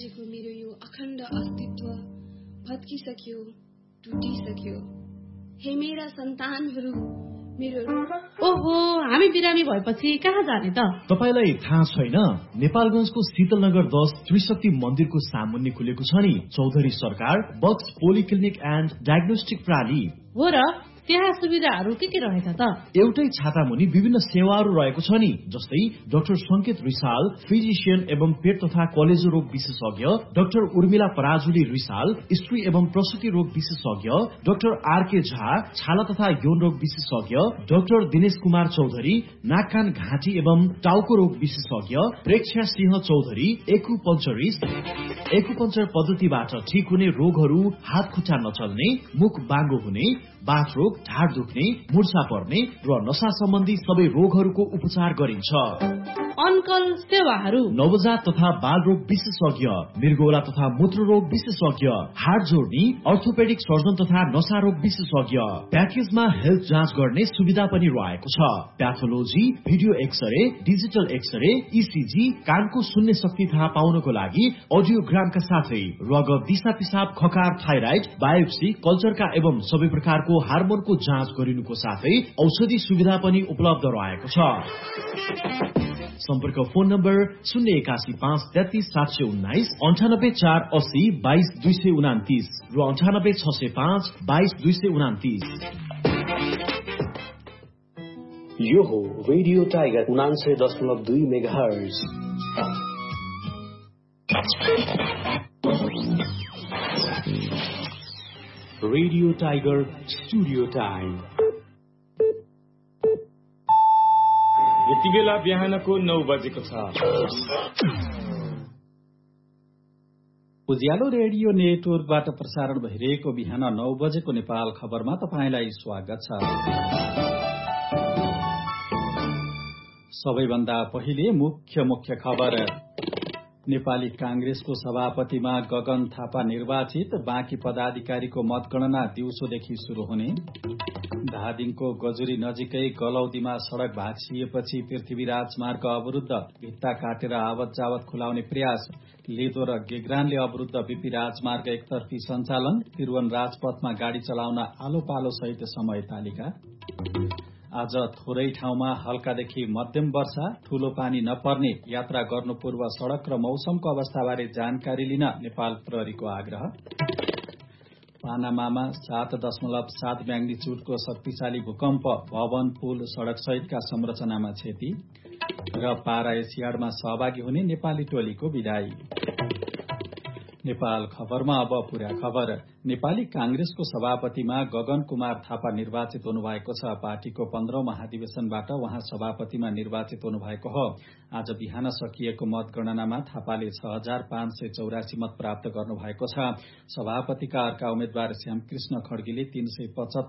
साम्राज्यको मेरो यो अखण्ड अस्तित्व भत्किसक्यो, टुटिसक्यो। हे मेरा सन्तानहरू, मेरो ओहो, हामी बिरामी भएपछि कहाँ जाने त? तपाईलाई थाहा छैन, नेपालगञ्जको शीतलनगर 10 त्रिशक्ति मन्दिरको सामुन्ने खुलेको छ नि चौधरी सरकार बक्स पोलिक्लिनिक एन्ड डायग्नोस्टिक प्रणाली। हो र, त्यहाँ सुविधाहरू के रहेछ त? एउटै छाता मुनि विभिन्न सेवाहरू रहेको छ नि, जस्तै डाक्टर संकेत रिसाल फिजिशियन एवं पेट तथा कलेजो रोग विशेषज्ञ, डाक्टर उर्मिला पराजुली रिसाल स्त्री एवं प्रसुति रोग विशेषज्ञ, डाक्टर आरके झा छाला तथा यौन रोग विशेषज्ञ, डाक्टर दिनेश कुमार चौधरी नाक कान घाँटी एवं टाउको रोग विशेषज्ञ, प्रेक्षा सिंह चौधरी एकुपञ्चर पद्धतिबाट ठिक हुने रोगहरू, हात खुट्टा नचल्ने, मुख बाङ्गो हुने, बाथ रोग, ढाड दुख्ने, मुर्छा पर्ने र नशा सम्बन्धी सबै रोगहरूको उपचार गरिन्छ। अनकल सेवाहरू नवजात तथा बाल रोग विशेषज्ञ, मृगौला तथा मूत्र रोग विशेषज्ञ, हाड जोड्ने, अर्थोपेडिक सर्जन तथा नशा रोग विशेषज्ञ। प्याकेजमा हेल्थ जाँच गर्ने सुविधा पनि रहेको छ। Pathology, video x-ray, digital x-ray, ECG, कानको सुन्ने शक्ति थाहा पाउनको लागि अडियोग्रामका साथै रगत, दिशा पिसाब, खकार, थाइराइड, बायोप्सी, कल्चरका एवं सबै प्रकारको हार्मोनको जाँच गरिनुको साथै औषधि सुविधा पनि उपलब्ध रहेको छ। सम्पर्क फोन नम्बर 081533719, 9848022229 र 9865222229। यो हो radio tiger 99.2 megahertz. Radio tiger studio time. यति बेला बिहानको 9 बजेको छ। उज्यालो रेडियो नेटवर्कबाट प्रसारण भइरहेको बिहान 9 बजेको नेपाल खबरमा तपाईंलाई स्वागत छ। सबैभन्दा पहिले मुख्य खबर। नेपाली कांग्रेसको सभापतिमा गगन थापा निर्वाचित, बाँकी पदाधिकारीको मतगणना दिउँसोदेखि शुरू हुने। धादिङको गजुरी नजिकै गलौदीमा सड़क भाँचिएपछि पृथ्वी राजमार्ग अवरुद्ध, भित्ता काटेर आवत जावत खुलाउने प्रयास। लेदो र गेग्रानले अवरुद्ध बीपी राजमार्ग एकतर्फी सञ्चालन, त्रिभुवन राजपथमा गाड़ी चलाउन आलो पालो सहित समय तालिका। आज थोरै ठाउँमा हल्कादेखि मध्यम वर्षा, ठूलो पानी नपर्ने, यात्रा गर्नु पूर्व सड़क र मौसमको अवस्थाबारे जानकारी लिन नेपाल प्रहरीको आग्रह। पानामामा 7.7 म्याग्निच्युडको शक्तिशाली भूकम्प, भवन, पुल, सड़क सहितका संरचनामा क्षति। र पारा एसियाडमा सहभागी हुने नेपाली टोलीको विदाई। नेपाल खबरमा अब पूरा खबर। नेपाली कांग्रेसको सभापतिमा गगन कुमार थापा निर्वाचित हुनुभएको छ। पार्टीको 15औं महाधिवेशनबाट उहाँ सभापतिमा निर्वाचित हुनुभएको हो। आज बिहान सकिएको मतगणनामा थापाले 6584 मत प्राप्त गर्नुभएको छ। सभापतिका अर्का उम्मेद्वार श्यामकृष्ण खड्गीले 375